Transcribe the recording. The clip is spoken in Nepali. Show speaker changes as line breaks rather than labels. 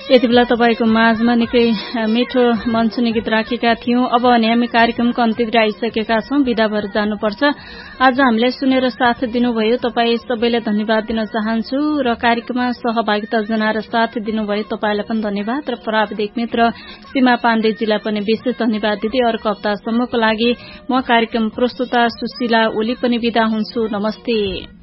यति बेला तपाईको माझमा निकै मिठो मनसुनी गीत राखेका थियौं। अब भने हामी कार्यक्रमको अन्त्यतिर आइसकेका छौं, बिदा भएर जानुपर्छ। आज हामीलाई सुनेर साथ दिनुभयो, तपाई सबैलाई धन्यवाद दिन चाहन्छु र कार्यक्रममा सहभागिता जनाएर साथ दिनुभयो तपाईलाई पनि धन्यवाद र प्राविधिक मित्र सीमा पाण्डेजीलाई पनि विशेष धन्यवाद दिँदै अर्को हप्तासम्मको लागि म कार्यक्रम प्रस्तुता सुशीला ओली पनि बिदा हुन्छु। नमस्ते।